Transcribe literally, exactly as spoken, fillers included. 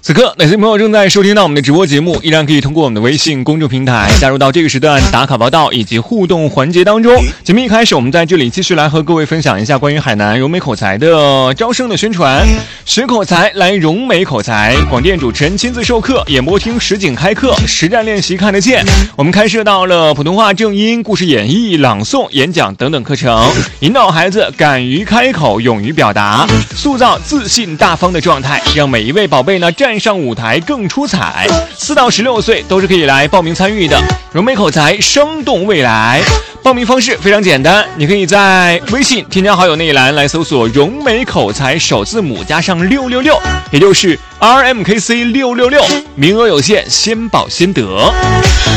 此刻哪些朋友正在收听到我们的直播节目，依然可以通过我们的微信公众平台加入到这个时段打卡报道以及互动环节当中。节目一开始，我们在这里继续来和各位分享一下关于海南融美口才的招生的宣传。学口才来融美口才，广电主持人亲自授课，演播厅实景开课，实战练习看得见。我们开设到了普通话正音、故事演绎、朗诵、演讲等等课程，引导孩子敢于开口，勇于表达，塑造自信大方的状态，让每一位宝贝呢站上舞台更出彩。四到十六岁都是可以来报名参与的，融美口才，生动未来。报名方式非常简单，你可以在微信添加好友那一栏来搜索融美口才首字母加上六六六，也就是 R M K C 六六六，名额有限，先报先得。